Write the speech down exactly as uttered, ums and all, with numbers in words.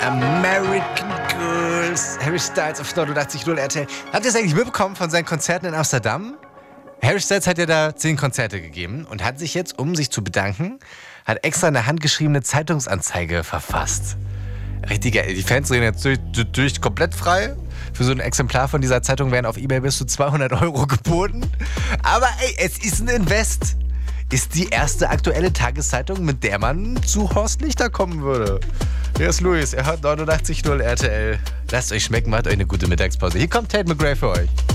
American Girls. Harry Styles auf neunundachtzig Komma null R T L. Habt ihr es eigentlich mitbekommen von seinen Konzerten in Amsterdam? Harry Styles hat ja da zehn Konzerte gegeben und hat sich jetzt, um sich zu bedanken, hat extra eine handgeschriebene Zeitungsanzeige verfasst. Richtig geil. Die Fans reden jetzt durch, durch komplett frei. Für so ein Exemplar von dieser Zeitung werden auf eBay bis zu zweihundert Euro geboten. Aber ey, es ist ein Invest. Ist die erste aktuelle Tageszeitung, mit der man zu Horst Lichter kommen würde. Hier ist Luis, er hört neunundachtzig Komma null R T L. Lasst euch schmecken, macht euch eine gute Mittagspause. Hier kommt Tate McRae für euch.